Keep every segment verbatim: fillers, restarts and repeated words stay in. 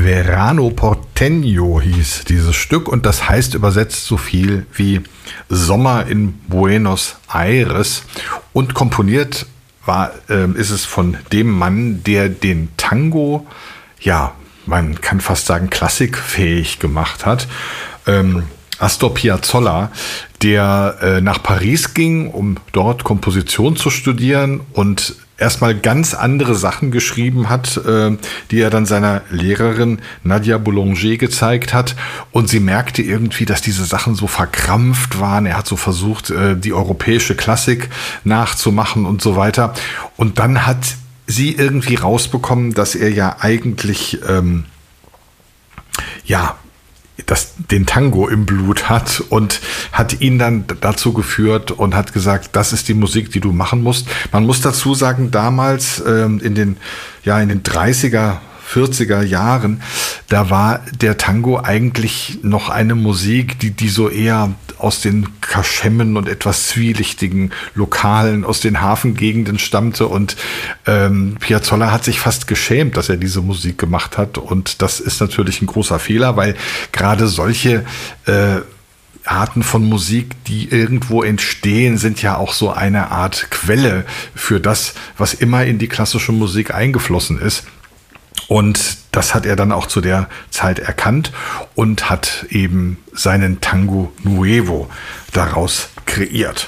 Verano Porteño hieß dieses Stück und das heißt übersetzt so viel wie Sommer in Buenos Aires und komponiert war, äh, ist es von dem Mann, der den Tango, ja, man kann fast sagen klassikfähig gemacht hat, ähm, Astor Piazzolla, der äh, nach Paris ging, um dort Komposition zu studieren und erstmal ganz andere Sachen geschrieben hat, äh, die er dann seiner Lehrerin Nadia Boulanger gezeigt hat. Und sie merkte irgendwie, dass diese Sachen so verkrampft waren. Er hat so versucht, äh, die europäische Klassik nachzumachen und so weiter. Und dann hat sie irgendwie rausbekommen, dass er ja eigentlich, ähm, ja, das, den Tango im Blut hat und hat ihn dann dazu geführt und hat gesagt, das ist die Musik, die du machen musst. Man muss dazu sagen, damals ähm, in den, ja, in den dreißiger, vierziger Jahren, da war der Tango eigentlich noch eine Musik, die, die so eher aus den Kaschemmen und etwas zwielichtigen Lokalen, aus den Hafengegenden stammte und ähm, Piazzolla hat sich fast geschämt, dass er diese Musik gemacht hat und das ist natürlich ein großer Fehler, weil gerade solche äh, Arten von Musik, die irgendwo entstehen, sind ja auch so eine Art Quelle für das, was immer in die klassische Musik eingeflossen ist. Und das hat er dann auch zu der Zeit erkannt und hat eben seinen Tango Nuevo daraus kreiert.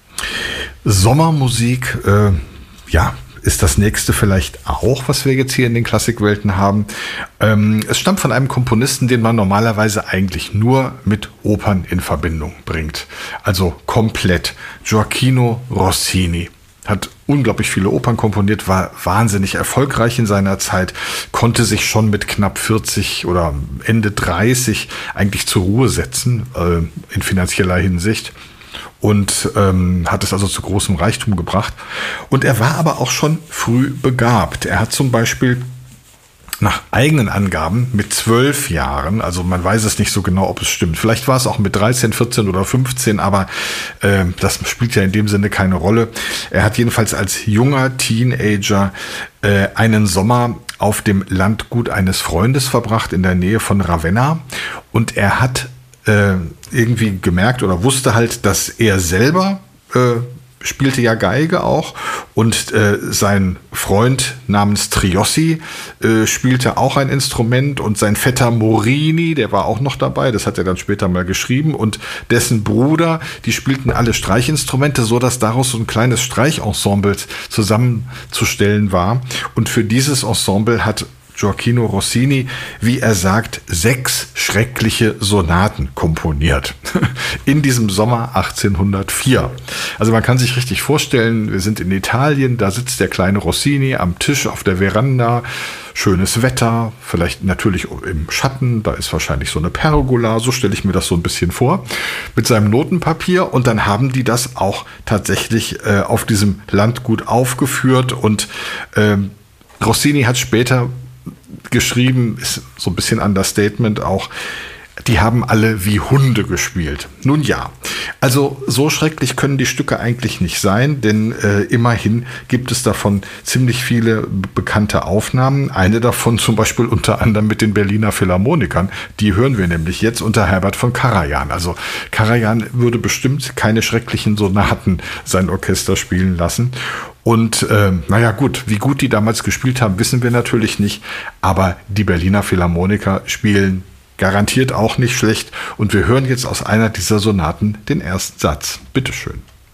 Sommermusik, äh, ja, ist das nächste vielleicht auch, was wir jetzt hier in den Klassikwelten haben. Ähm, es stammt von einem Komponisten, den man normalerweise eigentlich nur mit Opern in Verbindung bringt. Also komplett. Gioachino Rossini. Hat unglaublich viele Opern komponiert, war wahnsinnig erfolgreich in seiner Zeit, konnte sich schon mit knapp vierzig oder Ende dreißig eigentlich zur Ruhe setzen, äh, in finanzieller Hinsicht. Und ähm, hat es also zu großem Reichtum gebracht. Und er war aber auch schon früh begabt. Er hat zum Beispiel nach eigenen Angaben mit zwölf Jahren, also man weiß es nicht so genau, ob es stimmt. Vielleicht war es auch mit dreizehn, vierzehn oder fünfzehn, aber äh, das spielt ja in dem Sinne keine Rolle. Er hat jedenfalls als junger Teenager äh, einen Sommer auf dem Landgut eines Freundes verbracht in der Nähe von Ravenna und er hat äh, irgendwie gemerkt oder wusste halt, dass er selber äh, spielte ja Geige auch und äh, sein Freund namens Triossi äh, spielte auch ein Instrument und sein Vetter Morini, der war auch noch dabei, das hat er dann später mal geschrieben und dessen Bruder, die spielten alle Streichinstrumente, so dass daraus so ein kleines Streichensemble zusammenzustellen war und für dieses Ensemble hat Gioachino Rossini, wie er sagt, sechs schreckliche Sonaten komponiert. In diesem Sommer achtzehnhundertvier. Also man kann sich richtig vorstellen, wir sind in Italien, da sitzt der kleine Rossini am Tisch auf der Veranda, schönes Wetter, vielleicht natürlich im Schatten, da ist wahrscheinlich so eine Pergola, so stelle ich mir das so ein bisschen vor, mit seinem Notenpapier und dann haben die das auch tatsächlich äh, auf diesem Landgut aufgeführt und äh, Rossini hat später geschrieben, ist so ein bisschen Understatement auch, die haben alle wie Hunde gespielt. Nun ja, also so schrecklich können die Stücke eigentlich nicht sein, denn äh, immerhin gibt es davon ziemlich viele bekannte Aufnahmen. Eine davon zum Beispiel unter anderem mit den Berliner Philharmonikern. Die hören wir nämlich jetzt unter Herbert von Karajan. Also Karajan würde bestimmt keine schrecklichen Sonaten sein Orchester spielen lassen. Und äh, naja gut, wie gut die damals gespielt haben, wissen wir natürlich nicht. Aber die Berliner Philharmoniker spielen garantiert auch nicht schlecht. Und wir hören jetzt aus einer dieser Sonaten den ersten Satz. Bitteschön.